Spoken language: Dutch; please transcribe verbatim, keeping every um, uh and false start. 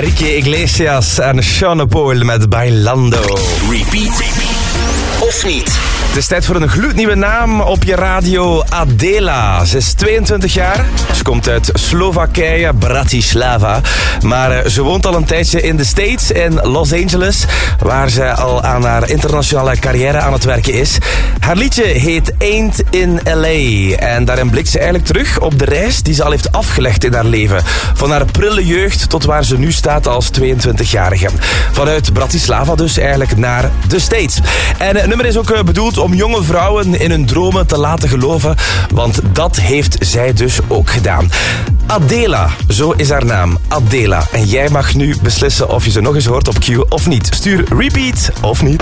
Enrique Iglesias en Sean Paul met Bailando. Repeat, repeat of niet? Het is tijd voor een gloednieuwe naam op je radio. Adela. Ze is tweeëntwintig jaar. Ze komt uit Slowakije, Bratislava. Maar ze woont al een tijdje in de States, in Los Angeles, waar ze al aan haar internationale carrière aan het werken is. Haar liedje heet Ain't in L A. En daarin blikt ze eigenlijk terug op de reis die ze al heeft afgelegd in haar leven. Van haar prille jeugd tot waar ze nu staat als tweeëntwintigjarige. Vanuit Bratislava dus eigenlijk naar de States. En het nummer is ook bedoeld om jonge vrouwen in hun dromen te laten geloven, want dat heeft zij dus ook gedaan. Adela, zo is haar naam. Adela. En jij mag nu beslissen of je ze nog eens hoort op Q of niet. Stuur repeat of niet.